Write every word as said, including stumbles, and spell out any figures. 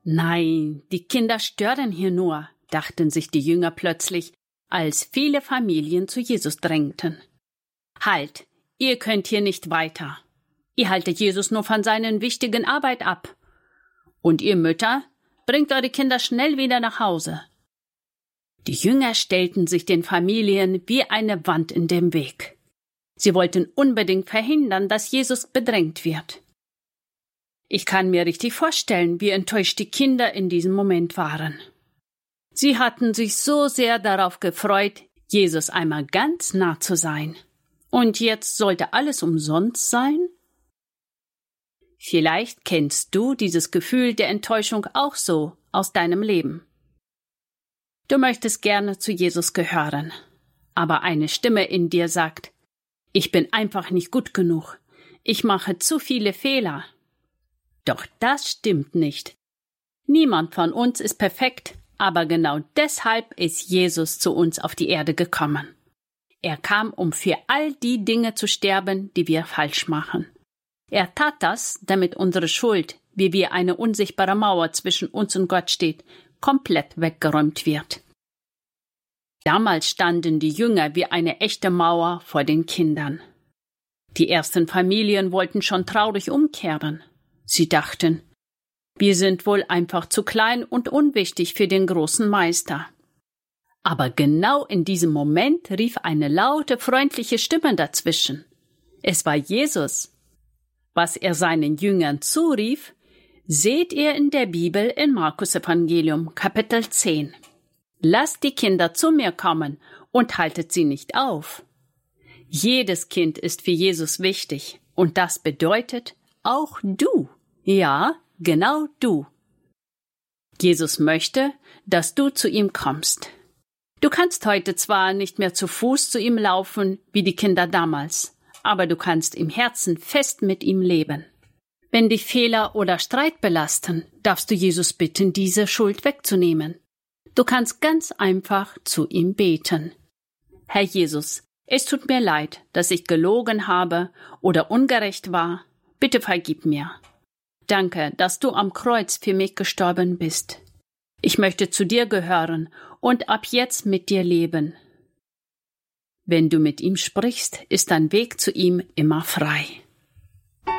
Nein, die Kinder stören hier nur, dachten sich die Jünger plötzlich, als viele Familien zu Jesus drängten. Halt, ihr könnt hier nicht weiter. Ihr haltet Jesus nur von seiner wichtigen Arbeit ab. Und ihr Mütter, bringt eure Kinder schnell wieder nach Hause. Die Jünger stellten sich den Familien wie eine Wand in den Weg. Sie wollten unbedingt verhindern, dass Jesus bedrängt wird. Ich kann mir richtig vorstellen, wie enttäuscht die Kinder in diesem Moment waren. Sie hatten sich so sehr darauf gefreut, Jesus einmal ganz nah zu sein. Und jetzt sollte alles umsonst sein? Vielleicht kennst du dieses Gefühl der Enttäuschung auch so aus deinem Leben. Du möchtest gerne zu Jesus gehören, aber eine Stimme in dir sagt, ich bin einfach nicht gut genug, ich mache zu viele Fehler. Doch das stimmt nicht. Niemand von uns ist perfekt, aber genau deshalb ist Jesus zu uns auf die Erde gekommen. Er kam, um für all die Dinge zu sterben, die wir falsch machen. Er tat das, damit unsere Schuld, wie wir eine unsichtbare Mauer zwischen uns und Gott steht, komplett weggeräumt wird. Damals standen die Jünger wie eine echte Mauer vor den Kindern. Die ersten Familien wollten schon traurig umkehren. Sie dachten, wir sind wohl einfach zu klein und unwichtig für den großen Meister. Aber genau in diesem Moment rief eine laute, freundliche Stimme dazwischen. Es war Jesus. Was er seinen Jüngern zurief, seht ihr in der Bibel in Markus Evangelium, Kapitel zehn. Lasst die Kinder zu mir kommen und haltet sie nicht auf. Jedes Kind ist für Jesus wichtig und das bedeutet auch du. Ja, genau du. Jesus möchte, dass du zu ihm kommst. Du kannst heute zwar nicht mehr zu Fuß zu ihm laufen, wie die Kinder damals, aber du kannst im Herzen fest mit ihm leben. Wenn dich Fehler oder Streit belasten, darfst du Jesus bitten, diese Schuld wegzunehmen. Du kannst ganz einfach zu ihm beten. Herr Jesus, es tut mir leid, dass ich gelogen habe oder ungerecht war. Bitte vergib mir. Danke, dass du am Kreuz für mich gestorben bist. Ich möchte zu dir gehören und ab jetzt mit dir leben. Wenn du mit ihm sprichst, ist dein Weg zu ihm immer frei.